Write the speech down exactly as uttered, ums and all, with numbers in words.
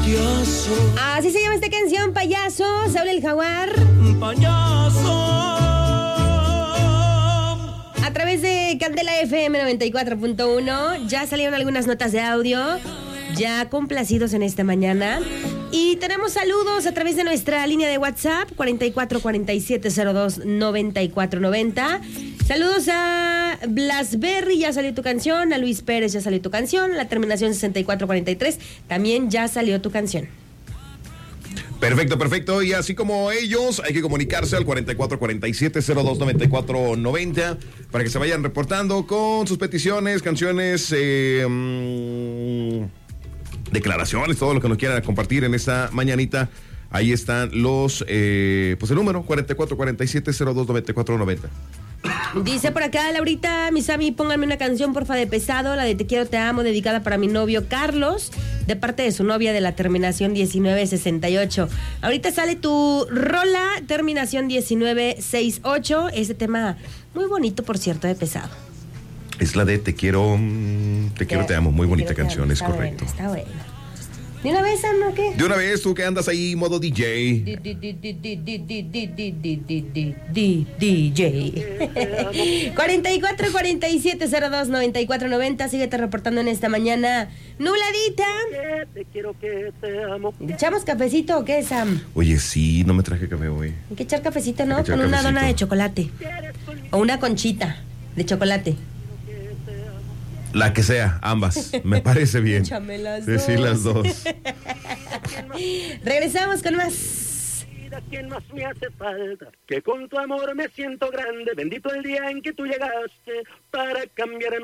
payaso. Así se llama esta canción, Payaso. Saúl el Jaguar. Payaso. A través de Candela F M noventa y cuatro punto uno ya salieron algunas notas de audio, ya complacidos en esta mañana. Y tenemos saludos a través de nuestra línea de WhatsApp, cuarenta y cuatro cuarenta y siete cero dos noventa y cuatro noventa. Saludos a Blasberry, ya salió tu canción. A Luis Pérez, ya salió tu canción. A la terminación sesenta y cuatro cuarenta y tres, también ya salió tu canción. Perfecto, perfecto. Y así como ellos, hay que comunicarse al cuarenta y cuatro cuarenta y siete cero dos noventa y cuatro noventa para que se vayan reportando con sus peticiones, canciones, eh, mmm, declaraciones, todo lo que nos quieran compartir en esta mañanita. Ahí están los, eh, pues el número, cuarenta y cuatro cuarenta y siete cero dos noventa y cuatro noventa. Dice por acá, Laurita, mi Sammy, pónganme una canción, porfa, de Pesado, la de Te quiero, te amo, dedicada para mi novio Carlos, de parte de su novia de la terminación diecinueve sesenta y ocho. Ahorita sale tu rola, terminación diecinueve sesenta y ocho, ese tema muy bonito, por cierto, de Pesado. Es la de Te quiero, te quiero, te amo, muy bonita canción, es correcto. Está buena. ¿De una vez, Sam, o qué? De una vez, tú que andas ahí, modo D J. D J. cuarenta y cuatro cuarenta y siete cero dos noventa y cuatro noventa. Síguete reportando en esta mañana nubladita. Te quiero, que te amo. ¿Echamos cafecito o qué, Sam? Oye, sí, no me traje café hoy. Hay que echar cafecito, ¿no? Hay que echar Con una cafecito. dona de chocolate. O una conchita de chocolate. La que sea, ambas. Me parece bien. Échame las Sí, sí, dos. las dos. Regresamos con más. ¿Quién más me hace falta? Que con tu amor me siento grande. Bendito el día en que tú llegaste para cambiarme.